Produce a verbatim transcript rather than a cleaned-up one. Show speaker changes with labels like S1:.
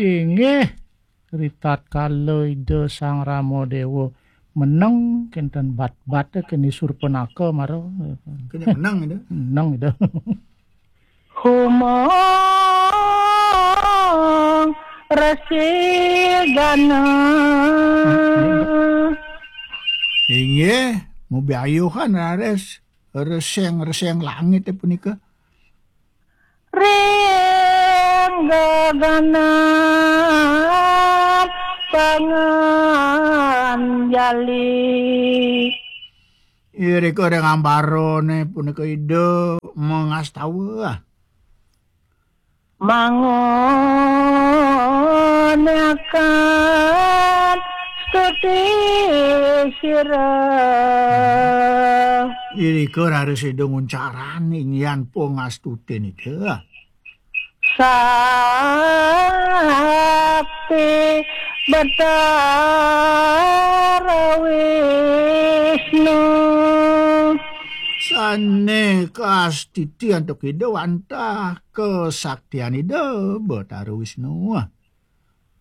S1: Inggih ritat kalih Ida Sang Rama Dewa meneng kinten bat-bat kene Surpanaka maro.
S2: Kene menang itu.
S1: Meneng itu.
S3: Humong resigana.
S2: Inggih, mau biayuhan rares reseng-reseng langit e punika.
S3: Ring gaganan pangan jali.
S2: Iri ko ring ambarone punika ide mengastawa.
S3: Mangon akan stuti sirah.
S2: Iri ko harus ide nguncarane ngian pongastuten ide.
S3: Sakti Batara Wisnu.
S2: Sane kastiti antuk ide wantah kesaktian ide Batara Wisnu.